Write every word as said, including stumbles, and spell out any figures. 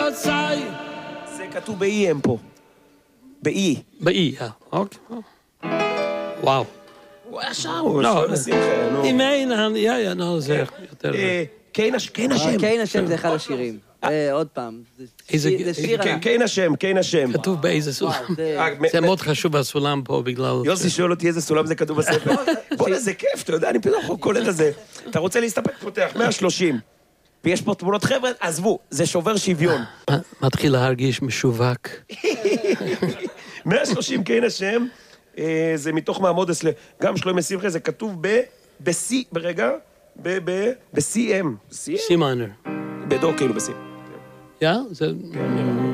sei. זה כתוב באי הם פה. באי. באי, אה, אוקיי. וואו. הוא היה שם, הוא לא, שואל לשמחה, נו. אם אין, יא, יא, נו, זה יותר... קיין השם. קיין השם זה אחד השירים. עוד פעם. איזה... זה שיר... קיין השם, קיין השם. כתוב באיזה סולם. זה מאוד חשוב הסולם פה בגלל... יוסי שואל אותי איזה סולם זה כתוב בספר. בוא'נה, זה כיף, אתה יודע, אני פתאום קולט את זה. אתה רוצה להסתפק, פותח, מאה ושלושים. ויש פה תמונות חבר'ה, עזבו, זה שובר שוויון. מתחיל להרגיש משווק. מאה ושלושים קיין השם, זה מתוך מעמוד, גם שלום שמחה, זה כתוב ב-C, ברגע, ב-C M. C minor. בדו, כאילו ב-C. יא? זה...